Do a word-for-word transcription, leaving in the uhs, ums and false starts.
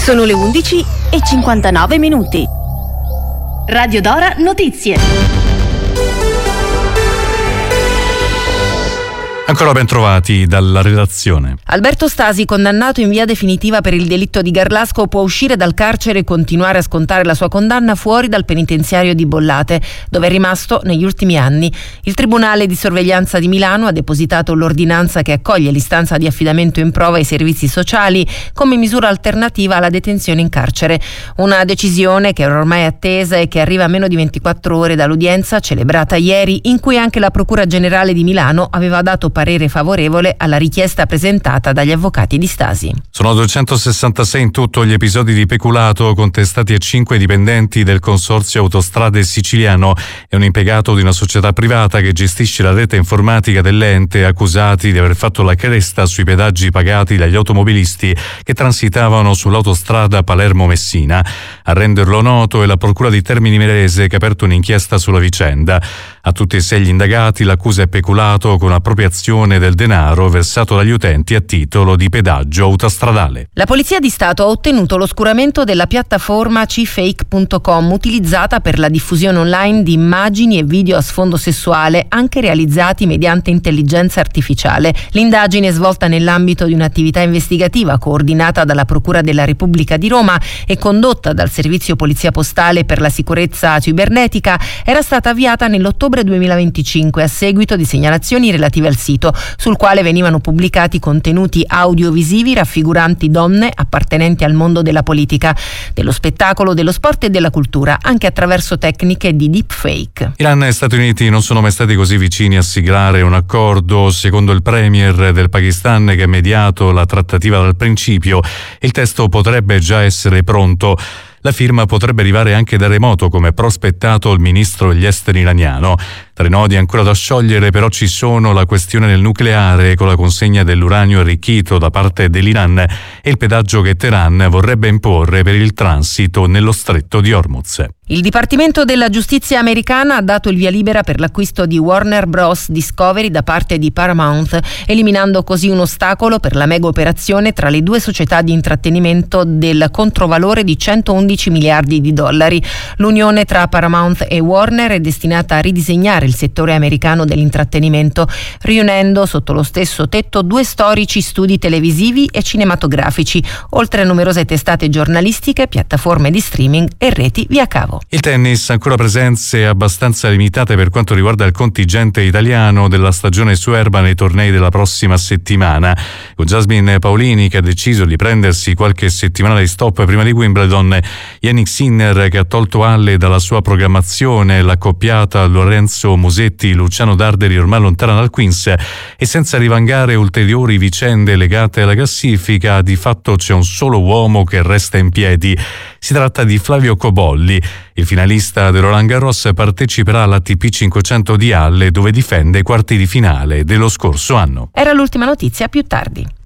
Sono le undici e cinquantanove minuti. Radio Dora Notizie. Ancora ben trovati dalla redazione. Alberto Stasi, condannato in via definitiva per il delitto di Garlasco, può uscire dal carcere e continuare a scontare la sua condanna fuori dal penitenziario di Bollate, dove è rimasto negli ultimi anni. Il Tribunale di sorveglianza di Milano ha depositato l'ordinanza che accoglie l'istanza di affidamento in prova ai servizi sociali come misura alternativa alla detenzione in carcere. Una decisione che era ormai attesa e che arriva a meno di ventiquattro ore dall'udienza celebrata ieri, in cui anche la Procura Generale di Milano aveva dato parere favorevole alla richiesta presentata dagli avvocati di Stasi. Sono duecentosessantasei in tutto gli episodi di peculato contestati a cinque dipendenti del Consorzio Autostrade Siciliano e un impiegato di una società privata che gestisce la rete informatica dell'ente, accusati di aver fatto la cresta sui pedaggi pagati dagli automobilisti che transitavano sull'autostrada Palermo-Messina. A renderlo noto è la Procura di Termini Imerese, che ha aperto un'inchiesta sulla vicenda. A tutti e sei gli indagati l'accusa è peculato con appropriazione del denaro versato dagli utenti a titolo di pedaggio autostradale. La Polizia di Stato ha ottenuto l'oscuramento della piattaforma c fake punto com, utilizzata per la diffusione online di immagini e video a sfondo sessuale, anche realizzati mediante intelligenza artificiale. L'indagine, svolta nell'ambito di un'attività investigativa coordinata dalla Procura della Repubblica di Roma e condotta dal Servizio Polizia Postale per la Sicurezza Cibernetica, era stata avviata nell'ottobre duemilaventicinque a seguito di segnalazioni relative al sito, sul quale venivano pubblicati contenuti audiovisivi raffiguranti donne appartenenti al mondo della politica, dello spettacolo, dello sport e della cultura, anche attraverso tecniche di deepfake. Iran e Stati Uniti non sono mai stati così vicini a siglare un accordo, secondo il premier del Pakistan, che ha mediato la trattativa dal principio. Il testo potrebbe già essere pronto. La firma potrebbe arrivare anche da remoto, come prospettato il ministro degli esteri iraniano. Tra i nodi ancora da sciogliere però ci sono la questione del nucleare, con la consegna dell'uranio arricchito da parte dell'Iran e il pedaggio che Teheran vorrebbe imporre per il transito nello stretto di Hormuz. Il Dipartimento della Giustizia americana ha dato il via libera per l'acquisto di Warner Bros. Discovery da parte di Paramount, eliminando così un ostacolo per la mega operazione tra le due società di intrattenimento del controvalore di centoundici miliardi di dollari. L'unione tra Paramount e Warner è destinata a ridisegnare il settore americano dell'intrattenimento, riunendo sotto lo stesso tetto due storici studi televisivi e cinematografici, oltre a numerose testate giornalistiche, piattaforme di streaming e reti via cavo. Il tennis, ancora presenze abbastanza limitate per quanto riguarda il contingente italiano della stagione su erba nei tornei della prossima settimana, con Jasmine Paolini che ha deciso di prendersi qualche settimana di stop prima di Wimbledon, Jannik Sinner che ha tolto Halle dalla sua programmazione, l'accoppiata Lorenzo Musetti, Luciano Darderi ormai lontana dal Queens, e senza rivangare ulteriori vicende legate alla classifica, di fatto c'è un solo uomo che resta in piedi. Si tratta di Flavio Cobolli. Il finalista del Roland Garros parteciperà all'A T P cinquecento di Halle, dove difende i quarti di finale dello scorso anno. Era l'ultima notizia, più tardi.